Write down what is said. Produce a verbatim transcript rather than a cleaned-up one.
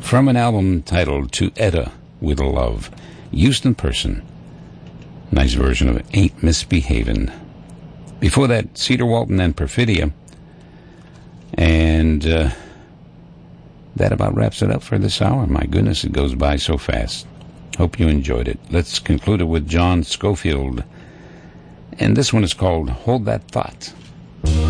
from an album titled To Etta With Love, Houston Person. Nice version of Ain't Misbehavin'. Before that, Cedar Walton and Perfidia. And uh, that about wraps it up for this hour. My goodness, it goes by so fast. Hope you enjoyed it. Let's conclude it with John Scofield. And this one is called Hold That Thought.